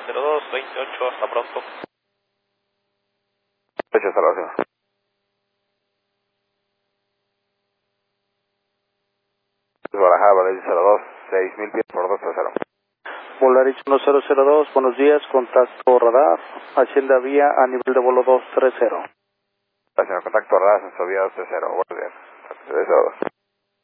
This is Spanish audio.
0228, hasta pronto. Hasta la próxima. Guadalajara, Valencia 02, 6000 pies por 230. Volaris 1002, buenos días, contacto radar, Hacienda Vía a nivel de vuelo 230. Señor, contacto radar, Hacienda Vía 230, buenos días. 302.